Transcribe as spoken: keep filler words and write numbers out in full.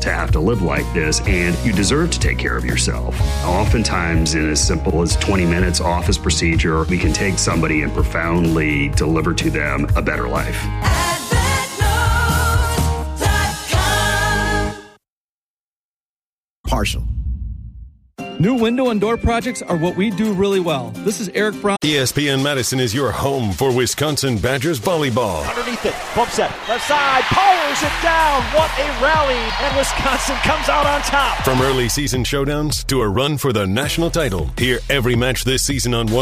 to have to live like this, and you deserve to take care of yourself. Oftentimes, in as simple as twenty minutes office procedure, we can take somebody and profoundly deliver to them a better life. Partial. New window and door projects are what we do really well. This is Eric Brown. E S P N Madison is your home for Wisconsin Badgers volleyball. Underneath it, bump set, left side, powers it down. What a rally, and Wisconsin comes out on top. From early season showdowns to a run for the national title, hear every match this season on one.